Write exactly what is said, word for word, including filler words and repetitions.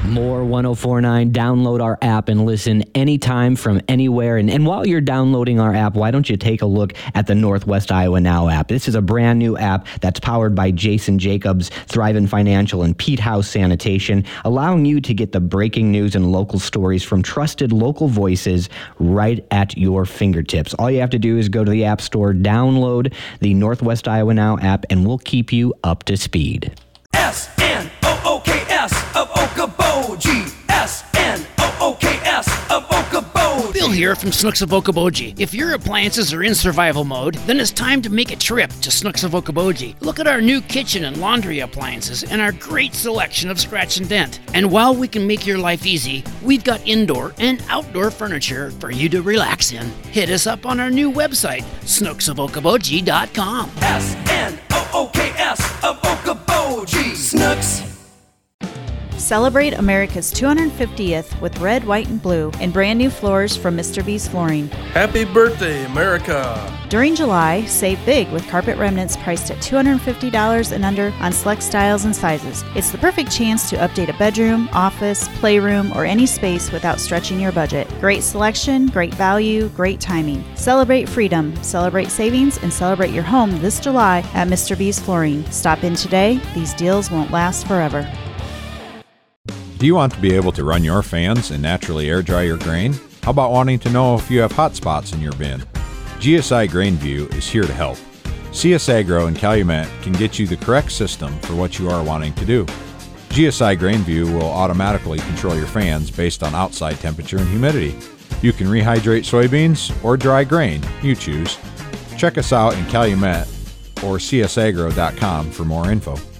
More one oh four point nine. Download our app and listen anytime from anywhere. And, and while you're downloading our app, why don't you take a look at the Northwest Iowa Now app? This is a brand new app that's powered by Jason Jacobs, Thrivent Financial, and Pete House Sanitation, allowing you to get the breaking news and local stories from trusted local voices right at your fingertips. All you have to do is go to the App Store, download the Northwest Iowa Now app, and we'll keep you up to speed. S N O O K S of Okoboji. S N O O K S of Okoboji. Bill here from Snooks of Okoboji. If your appliances are in survival mode, then it's time to make a trip to Snooks of Okoboji. Look at our new kitchen and laundry appliances and our great selection of scratch and dent. And while we can make your life easy, we've got indoor and outdoor furniture for you to relax in. Hit us up on our new website, snooks of okoboji dot com. S N O O K S of Okoboji. Snooks. Celebrate America's two hundred fiftieth with red, white, and blue in brand new floors from Mister B's Flooring. Happy birthday, America! During July, save big with carpet remnants priced at two hundred fifty dollars and under on select styles and sizes. It's the perfect chance to update a bedroom, office, playroom, or any space without stretching your budget. Great selection, great value, great timing. Celebrate freedom, celebrate savings, and celebrate your home this July at Mister B's Flooring. Stop in today. These deals won't last forever. Do you want to be able to run your fans and naturally air dry your grain? How about wanting to know if you have hot spots in your bin? G S I GrainView is here to help. C S Agro and Calumet can get you the correct system for what you are wanting to do. G S I GrainView will automatically control your fans based on outside temperature and humidity. You can rehydrate soybeans or dry grain, you choose. Check us out in Calumet or c s agro dot com for more info.